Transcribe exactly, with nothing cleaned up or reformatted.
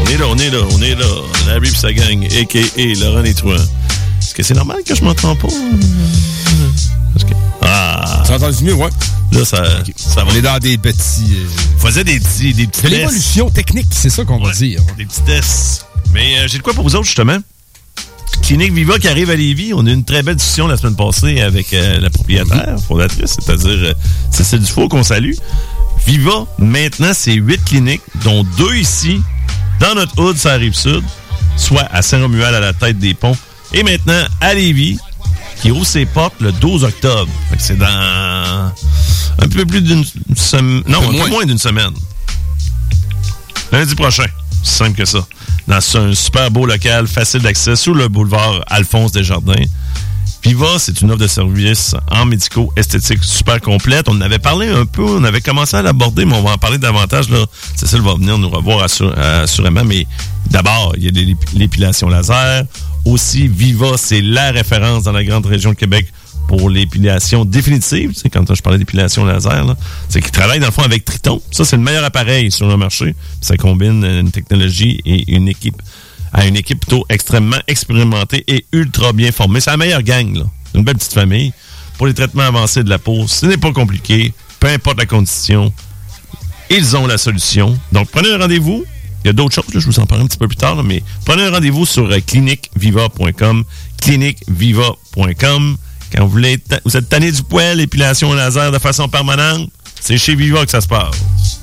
On est là, on est là, on est là. Larry pis sa gang, a k a. Laurent Létruant. Est-ce que c'est normal que je m'entends pas? Que... Ah! Tu entends mieux, ouais. Là, ça, okay. ça va. On est dans des petits... Euh... On faisait des petits, des petits tests. De l'évolution technique, c'est ça qu'on va ouais, dire. Des petits tests. Mais euh, j'ai de quoi pour vous autres, justement. Clinique Viva qui arrive à Lévis. On a eu une très belle discussion la semaine passée avec euh, la propriétaire, mm-hmm. fondatrice, c'est-à-dire euh, Cécile Dufault qu'on salue. Viva, maintenant, c'est huit cliniques, dont deux ici, dans notre hood, sur la Rive-Sud, soit à Saint-Romuald, à la tête des ponts, et maintenant à Lévis, qui ouvre ses portes le douze octobre. Fait que c'est dans un peu plus d'une semaine. Non, un peu moins, moins d'une semaine. Lundi prochain. C'est simple que ça. Dans un super beau local, facile d'accès, sur le boulevard Alphonse Desjardins. Viva, c'est une offre de services en médico-esthétique super complète. On en avait parlé un peu, on avait commencé à l'aborder, mais on va en parler davantage. Là. Cécile va venir nous revoir assur- assurément. Mais d'abord, il y a de l'épilation laser. Aussi, Viva, c'est la référence dans la grande région de Québec pour l'épilation définitive. Tu sais, quand je parlais d'épilation laser, là, c'est qu'ils travaillent dans le fond avec Triton. Ça, c'est le meilleur appareil sur le marché. Ça combine une technologie et une équipe à une équipe plutôt extrêmement expérimentée et ultra bien formée. C'est la meilleure gang, là. C'est une belle petite famille. Pour les traitements avancés de la peau, ce n'est pas compliqué. Peu importe la condition, ils ont la solution. Donc, prenez un rendez-vous. Il y a d'autres choses, là, je vous en parlerai un petit peu plus tard, là, mais prenez un rendez-vous sur euh, clinique viva point com. clinique viva point com. Quand vous, voulez, vous êtes tanné du poil, épilation laser de façon permanente, c'est chez Viva que ça se passe.